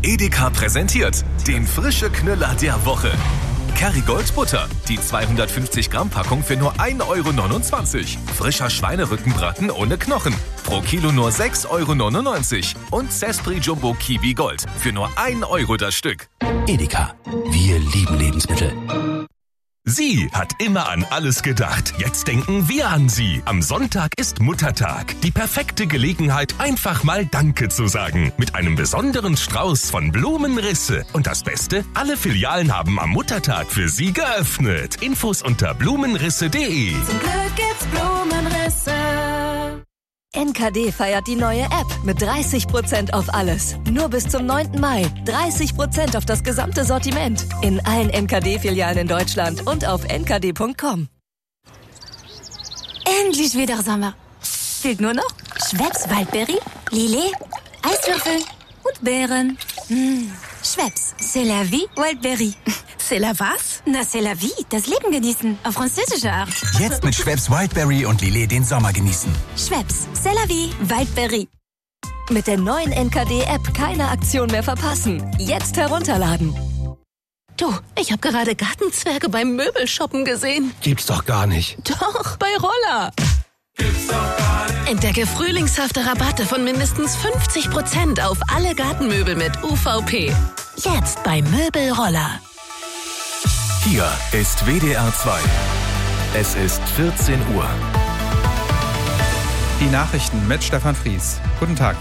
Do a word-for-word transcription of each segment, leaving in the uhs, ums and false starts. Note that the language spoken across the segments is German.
Edeka präsentiert den frische Knüller der Woche. Kerrygold Butter, die zweihundertfünfzig Gramm Packung für nur ein Euro neunundzwanzig. Frischer Schweinerückenbraten ohne Knochen, pro Kilo nur sechs Euro neunundneunzig. Und Zespri Jumbo Kiwi Gold für nur ein Euro das Stück. Edeka, wir lieben Lebensmittel. Sie hat immer an alles gedacht. Jetzt denken wir an Sie. Am Sonntag ist Muttertag. Die perfekte Gelegenheit, einfach mal Danke zu sagen. Mit einem besonderen Strauß von Blumenrisse. Und das Beste, alle Filialen haben am Muttertag für Sie geöffnet. Infos unter blumenrisse punkt de. Zum Glück gibt's Blumenrisse. N K D feiert die neue App mit dreißig Prozent auf alles. Nur bis zum neunten Mai. dreißig Prozent auf das gesamte Sortiment. In allen N K D-Filialen in Deutschland und auf n k d punkt com. Endlich wieder Sommer. Fehlt nur noch Schweppes Waldbeere, Lillet, Eiswürfel und Beeren. Mmh. Schweppes, c'est la vie, Wildberry. C'est la was? Na, c'est la vie, das Leben genießen, auf französische Art. Jetzt mit Schweppes Wildberry und Lillet den Sommer genießen. Schweppes, c'est la vie, Wildberry. Mit der neuen N K D-App keine Aktion mehr verpassen. Jetzt herunterladen. Du, ich habe gerade Gartenzwerge beim Möbelshoppen gesehen. Gibt's doch gar nicht. Doch, bei Roller. Gibt's doch gar nicht. Entdecke frühlingshafte Rabatte von mindestens fünfzig Prozent auf alle Gartenmöbel mit U V P. Jetzt bei Möbelroller. Hier ist W D R zwei. Es ist vierzehn Uhr. Die Nachrichten mit Stefan Fries. Guten Tag.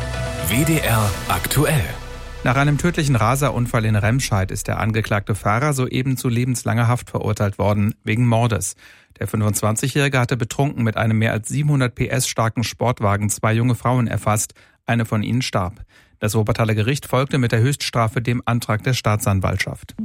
W D R aktuell. Nach einem tödlichen Raserunfall in Remscheid ist der angeklagte Fahrer soeben zu lebenslanger Haft verurteilt worden, wegen Mordes. Der fünfundzwanzigjährige hatte betrunken mit einem mehr als siebenhundert P S starken Sportwagen zwei junge Frauen erfasst. Eine von ihnen starb. Das Wuppertaler Gericht folgte mit der Höchststrafe dem Antrag der Staatsanwaltschaft.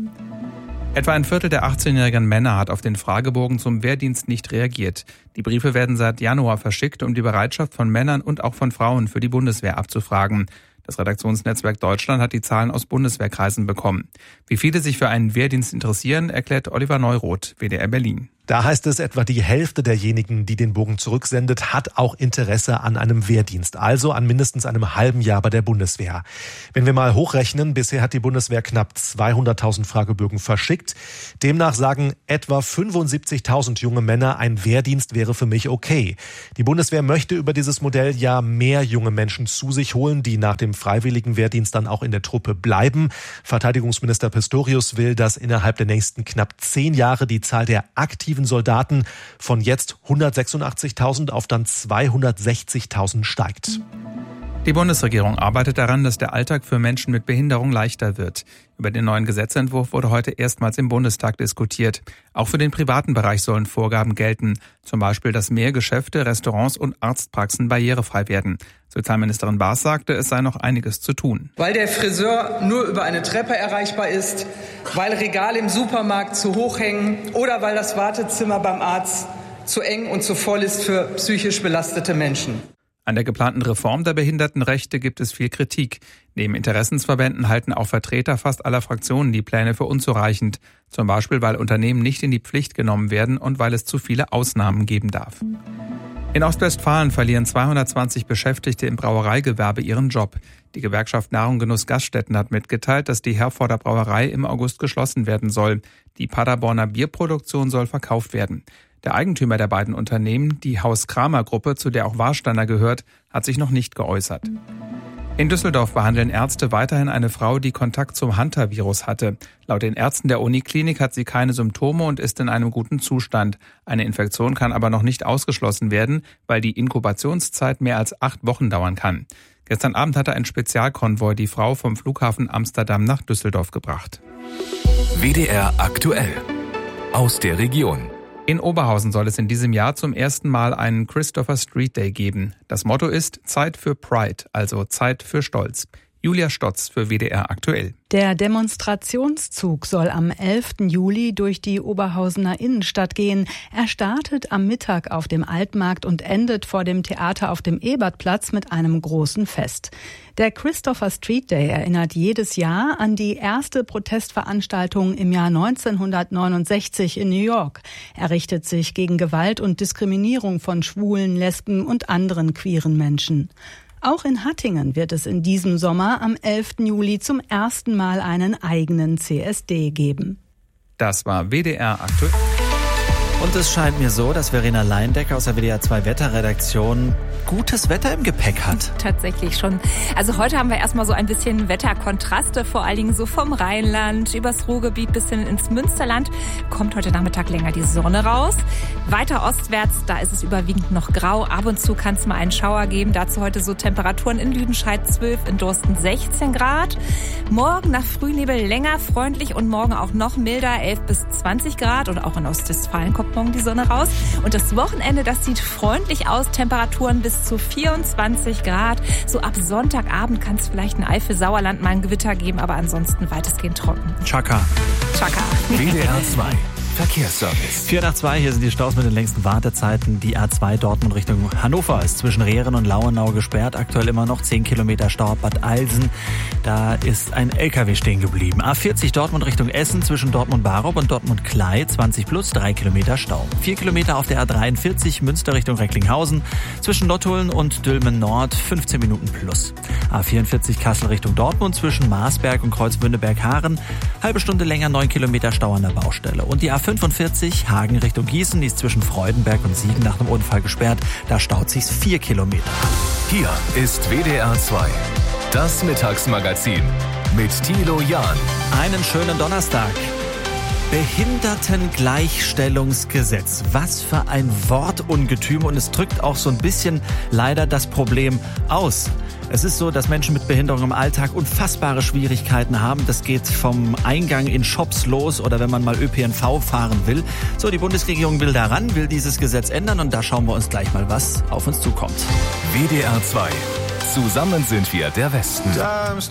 Etwa ein Viertel der achtzehnjährigen Männer hat auf den Fragebogen zum Wehrdienst nicht reagiert. Die Briefe werden seit Januar verschickt, um die Bereitschaft von Männern und auch von Frauen für die Bundeswehr abzufragen. Das Redaktionsnetzwerk Deutschland hat die Zahlen aus Bundeswehrkreisen bekommen. Wie viele sich für einen Wehrdienst interessieren, erklärt Oliver Neuroth, W D R Berlin. Da heißt es, etwa die Hälfte derjenigen, die den Bogen zurücksendet, hat auch Interesse an einem Wehrdienst, also an mindestens einem halben Jahr bei der Bundeswehr. Wenn wir mal hochrechnen, bisher hat die Bundeswehr knapp zweihunderttausend Fragebögen verschickt. Demnach sagen etwa fünfundsiebzigtausend junge Männer, ein Wehrdienst wäre für mich okay. Die Bundeswehr möchte über dieses Modell ja mehr junge Menschen zu sich holen, die nach dem freiwilligen Wehrdienst dann auch in der Truppe bleiben. Verteidigungsminister Pistorius will, dass innerhalb der nächsten knapp zehn Jahre die Zahl der aktiven Soldaten von jetzt hundertsechsundachtzigtausend auf dann zweihundertsechzigtausend steigt. Die Bundesregierung arbeitet daran, dass der Alltag für Menschen mit Behinderung leichter wird. Über den neuen Gesetzentwurf wurde heute erstmals im Bundestag diskutiert. Auch für den privaten Bereich sollen Vorgaben gelten. Zum Beispiel, dass mehr Geschäfte, Restaurants und Arztpraxen barrierefrei werden. Sozialministerin Baas sagte, es sei noch einiges zu tun. Weil der Friseur nur über eine Treppe erreichbar ist, weil Regale im Supermarkt zu hoch hängen oder weil das Wartezimmer beim Arzt zu eng und zu voll ist für psychisch belastete Menschen. An der geplanten Reform der Behindertenrechte gibt es viel Kritik. Neben Interessensverbänden halten auch Vertreter fast aller Fraktionen die Pläne für unzureichend. Zum Beispiel, weil Unternehmen nicht in die Pflicht genommen werden und weil es zu viele Ausnahmen geben darf. In Ostwestfalen verlieren zweihundertzwanzig Beschäftigte im Brauereigewerbe ihren Job. Die Gewerkschaft Nahrung Genuss Gaststätten hat mitgeteilt, dass die Herforder Brauerei im August geschlossen werden soll. Die Paderborner Bierproduktion soll verkauft werden. Der Eigentümer der beiden Unternehmen, die Haus-Kramer-Gruppe, zu der auch Warsteiner gehört, hat sich noch nicht geäußert. In Düsseldorf behandeln Ärzte weiterhin eine Frau, die Kontakt zum Hunter-Virus hatte. Laut den Ärzten der Uniklinik hat sie keine Symptome und ist in einem guten Zustand. Eine Infektion kann aber noch nicht ausgeschlossen werden, weil die Inkubationszeit mehr als acht Wochen dauern kann. Gestern Abend hatte ein Spezialkonvoi die Frau vom Flughafen Amsterdam nach Düsseldorf gebracht. W D R aktuell. Aus der Region. In Oberhausen soll es in diesem Jahr zum ersten Mal einen Christopher Street Day geben. Das Motto ist Zeit für Pride, also Zeit für Stolz. Julia Stotz für W D R aktuell. Der Demonstrationszug soll am elften Juli durch die Oberhausener Innenstadt gehen. Er startet am Mittag auf dem Altmarkt und endet vor dem Theater auf dem Ebertplatz mit einem großen Fest. Der Christopher Street Day erinnert jedes Jahr an die erste Protestveranstaltung im Jahr neunzehnhundertneunundsechzig in New York. Er richtet sich gegen Gewalt und Diskriminierung von Schwulen, Lesben und anderen queeren Menschen. Auch in Hattingen wird es in diesem Sommer am elften Juli zum ersten Mal einen eigenen C S D geben. Das war W D R aktuell. Und es scheint mir so, dass Verena Leindecker aus der W D R zwei Wetterredaktion gutes Wetter im Gepäck hat. Tatsächlich schon. Also heute haben wir erstmal so ein bisschen Wetterkontraste, vor allen Dingen so vom Rheinland übers Ruhrgebiet bis hin ins Münsterland. Kommt heute Nachmittag länger die Sonne raus. Weiter ostwärts, da ist es überwiegend noch grau. Ab und zu kann es mal einen Schauer geben. Dazu heute so Temperaturen in Lüdenscheid zwölf, in Dorsten sechzehn Grad. Morgen nach Frühnebel länger freundlich und morgen auch noch milder, elf bis zwanzig Grad. Und auch in Ostwestfalen kommt morgen die Sonne raus. Und das Wochenende, das sieht freundlich aus. Temperaturen bis zu vierundzwanzig Grad. So ab Sonntagabend kann es vielleicht in Eifel-Sauerland mal ein Gewitter geben, aber ansonsten weitestgehend trocken. Chaka. Chaka. W D R zwei Verkehrsservice. vier nach zwei, hier sind die Staus mit den längsten Wartezeiten. Die A zwei Dortmund Richtung Hannover ist zwischen Rehren und Lauenau gesperrt. Aktuell immer noch zehn Kilometer Stau. Bad Eilsen, da ist ein L K W stehen geblieben. A vierzig Dortmund Richtung Essen zwischen Dortmund-Barup und Dortmund-Klei, zwanzig plus, drei Kilometer Stau. vier Kilometer auf der A dreiundvierzig Münster Richtung Recklinghausen zwischen Nottuln und Dülmen Nord, fünfzehn Minuten plus. A vierundvierzig Kassel Richtung Dortmund zwischen Marsberg und Kreuzbündeberg-Haaren, halbe Stunde länger, neun Kilometer Stau an der Baustelle. Und die A fünfundvierzig Hagen Richtung Gießen, die ist zwischen Freudenberg und Siegen nach einem Unfall gesperrt. Da staut sich's vier Kilometer. Hier ist W D R zwei, das Mittagsmagazin mit Thilo Jahn. Einen schönen Donnerstag. Behindertengleichstellungsgesetz. Was für ein Wortungetüm, und es drückt auch so ein bisschen leider das Problem aus. Es ist so, dass Menschen mit Behinderung im Alltag unfassbare Schwierigkeiten haben. Das geht vom Eingang in Shops los oder wenn man mal Ö P N V fahren will. So, die Bundesregierung will daran, will dieses Gesetz ändern, und da schauen wir uns gleich mal, was auf uns zukommt. W D R zwei. Zusammen sind wir der Westen.